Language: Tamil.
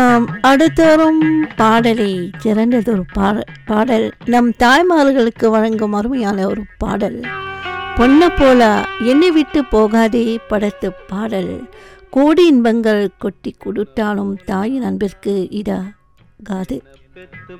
அடுத்து வரும் பாடலை சிறந்ததொரு பாடல் நம் தாய்மார்களுக்கு வழங்கும் அருமையான ஒரு பாடல். பொன்ன போல என்னை விட்டு போகாதே படத்து பாடல். கோடி இன்பங்கள் கொட்டி கொடுத்தாலும் தாயின் அன்பிற்கு இதாகாது.